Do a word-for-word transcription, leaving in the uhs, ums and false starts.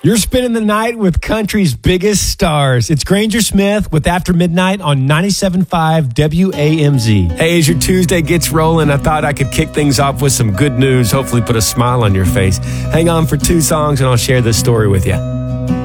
You're spending the night with country's biggest stars. It's Granger Smith with After Midnight on ninety-seven point five W A M Z. Hey, as your Tuesday gets rolling, I thought I could kick things off with some good news, hopefully put a smile on your face. Hang on for two songs and I'll share this story with you.